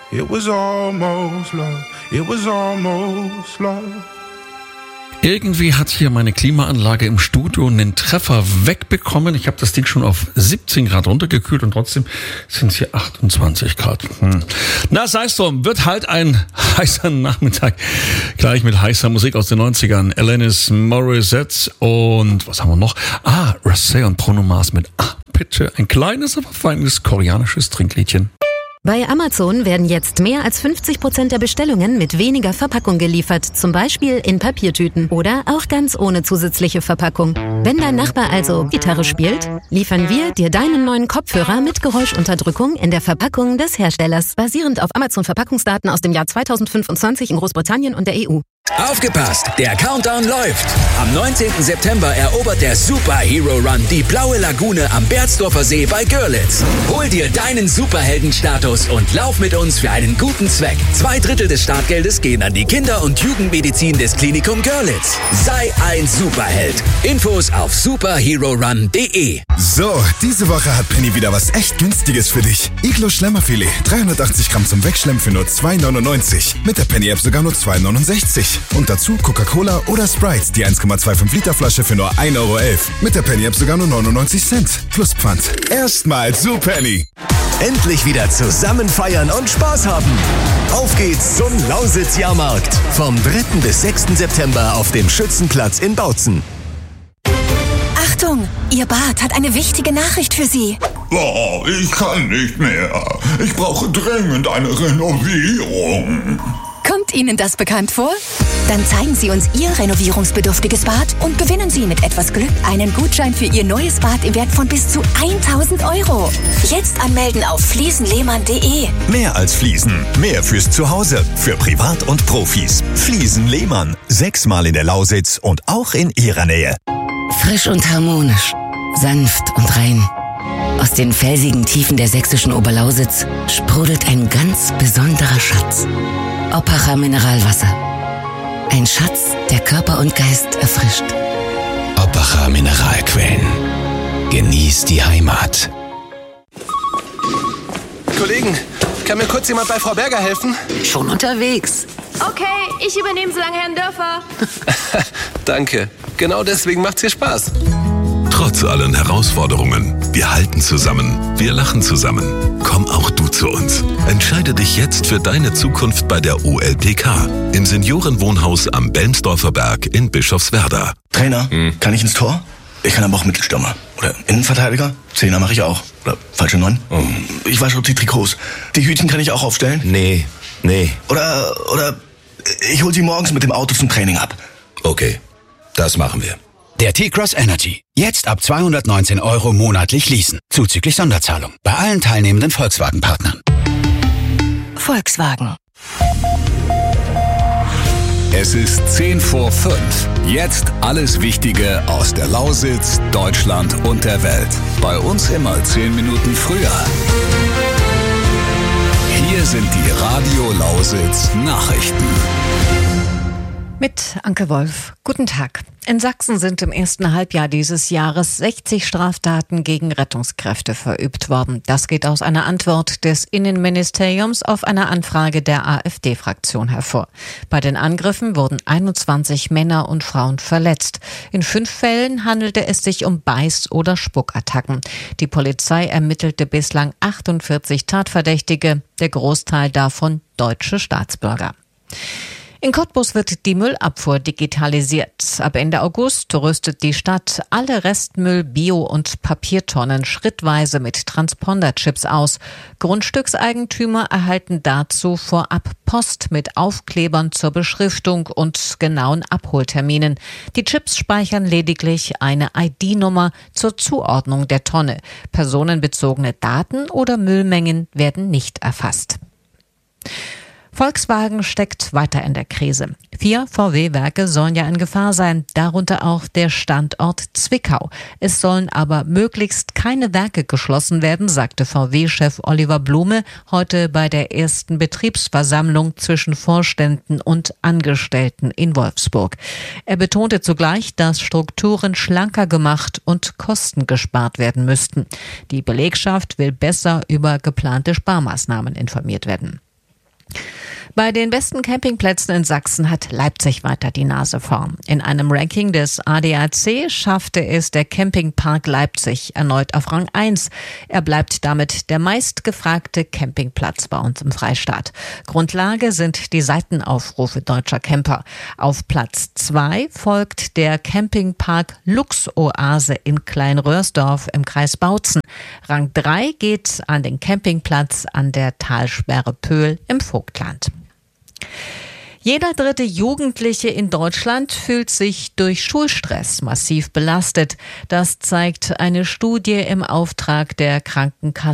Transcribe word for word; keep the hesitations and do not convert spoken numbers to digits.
It was almost love. It was almost love. Irgendwie hat hier meine Klimaanlage im Studio einen Treffer wegbekommen. Ich habe das Ding schon auf siebzehn Grad runtergekühlt und trotzdem sind es hier achtundzwanzig Grad. Hm. Na, sei es drum, wird halt ein heißer Nachmittag. Gleich mit heißer Musik aus den neunzigern. Alanis Morissette und was haben wir noch? Ah, Rosé und Bruno Mars mit Ah, bitte. Ein kleines, aber feines koreanisches Trinkliedchen. Bei Amazon werden jetzt mehr als fünfzig Prozent der Bestellungen mit weniger Verpackung geliefert, zum Beispiel in Papiertüten oder auch ganz ohne zusätzliche Verpackung. Wenn dein Nachbar also Gitarre spielt, liefern wir dir deinen neuen Kopfhörer mit Geräuschunterdrückung in der Verpackung des Herstellers, basierend auf Amazon-Verpackungsdaten aus dem Jahr zweitausendfünfundzwanzig in Großbritannien und der E U. Aufgepasst, der Countdown läuft. Am neunzehnten September erobert der Super Hero Run die blaue Lagune am Berzdorfer See bei Görlitz. Hol dir deinen Superheldenstatus und lauf mit uns für einen guten Zweck. Zwei Drittel des Startgeldes gehen an die Kinder- und Jugendmedizin des Klinikum Görlitz. Sei ein Superheld. Infos auf superherorun punkt de. So, diese Woche hat Penny wieder was echt Günstiges für dich. Iglo Schlemmerfilet, dreihundertachtzig Gramm zum Wegschlemmen für nur zwei neunundneunzig. Mit der Penny-App sogar nur zwei neunundsechzig. Und dazu Coca-Cola oder Sprite, die eins Komma fünfundzwanzig Liter Flasche für nur ein Euro elf. Mit der Penny-App sogar nur neunundneunzig Cent. Plus Pfand. Erstmal zu Penny. Endlich wieder zusammen feiern und Spaß haben. Auf geht's zum Lausitz-Jahrmarkt. Vom dritten bis sechsten September auf dem Schützenplatz in Bautzen. Achtung, Ihr Bad hat eine wichtige Nachricht für Sie. Oh, ich kann nicht mehr. Ich brauche dringend eine Renovierung. Kommt Ihnen das bekannt vor? Dann zeigen Sie uns Ihr renovierungsbedürftiges Bad und gewinnen Sie mit etwas Glück einen Gutschein für Ihr neues Bad im Wert von bis zu tausend Euro. Jetzt anmelden auf fliesen lehmann punkt de. Mehr als Fliesen, mehr fürs Zuhause, für Privat und Profis. Fliesen Lehmann, sechsmal in der Lausitz und auch in Ihrer Nähe. Frisch und harmonisch, sanft und rein. Aus den felsigen Tiefen der sächsischen Oberlausitz sprudelt ein ganz besonderer Schatz. Oppacher Mineralwasser. Ein Schatz, der Körper und Geist erfrischt. Oppacher Mineralquellen. Genieß die Heimat. Kollegen, kann mir kurz jemand bei Frau Berger helfen? Schon unterwegs. Okay, ich übernehme so lange Herrn Dörfer. Danke. Genau deswegen macht's hier Spaß. Trotz allen Herausforderungen, wir halten zusammen, wir lachen zusammen. Komm auch du zu uns. Entscheide dich jetzt für deine Zukunft bei der O L P K im Seniorenwohnhaus am Belmsdorfer Berg in Bischofswerda. Trainer, hm. kann ich ins Tor? Ich kann aber auch Mittelstürmer. Oder Innenverteidiger. Zehner mache ich auch. Oder falsche Neun. Oh. Ich wasche auch die Trikots. Die Hütchen kann ich auch aufstellen? Nee, nee. Oder, oder ich hol sie morgens mit dem Auto zum Training ab. Okay, das machen wir. Der T-Cross Energy. Jetzt ab zweihundertneunzehn Euro monatlich leasen. Zuzüglich Sonderzahlung. Bei allen teilnehmenden Volkswagen-Partnern. Volkswagen. Es ist zehn vor fünf. Jetzt alles Wichtige aus der Lausitz, Deutschland und der Welt. Bei uns immer zehn Minuten früher. Hier sind die Radio Lausitz Nachrichten. Mit Anke Wolf. Guten Tag. In Sachsen sind im ersten Halbjahr dieses Jahres sechzig Straftaten gegen Rettungskräfte verübt worden. Das geht aus einer Antwort des Innenministeriums auf eine Anfrage der AfD-Fraktion hervor. Bei den Angriffen wurden einundzwanzig Männer und Frauen verletzt. In fünf Fällen handelte es sich um Beiß- oder Spuckattacken. Die Polizei ermittelte bislang achtundvierzig Tatverdächtige, der Großteil davon deutsche Staatsbürger. In Cottbus wird die Müllabfuhr digitalisiert. Ab Ende August rüstet die Stadt alle Restmüll-, Bio- und Papiertonnen schrittweise mit Transponderchips aus. Grundstückseigentümer erhalten dazu vorab Post mit Aufklebern zur Beschriftung und genauen Abholterminen. Die Chips speichern lediglich eine I D-Nummer zur Zuordnung der Tonne. Personenbezogene Daten oder Müllmengen werden nicht erfasst. Volkswagen steckt weiter in der Krise. Vier V W-Werke sollen ja in Gefahr sein, darunter auch der Standort Zwickau. Es sollen aber möglichst keine Werke geschlossen werden, sagte V W-Chef Oliver Blume heute bei der ersten Betriebsversammlung zwischen Vorständen und Angestellten in Wolfsburg. Er betonte zugleich, dass Strukturen schlanker gemacht und Kosten gespart werden müssten. Die Belegschaft will besser über geplante Sparmaßnahmen informiert werden. Bei den besten Campingplätzen in Sachsen hat Leipzig weiter die Nase vorn. In einem Ranking des A D A C schaffte es der Campingpark Leipzig erneut auf Rang eins. Er bleibt damit der meistgefragte Campingplatz bei uns im Freistaat. Grundlage sind die Seitenaufrufe deutscher Camper. Auf Platz zwei folgt der Campingpark Luxoase in Kleinröhrsdorf im Kreis Bautzen. Rang drei geht an den Campingplatz an der Talsperre Pöhl im Vogtland. Jeder dritte Jugendliche in Deutschland fühlt sich durch Schulstress massiv belastet. Das zeigt eine Studie im Auftrag der Krankenkasse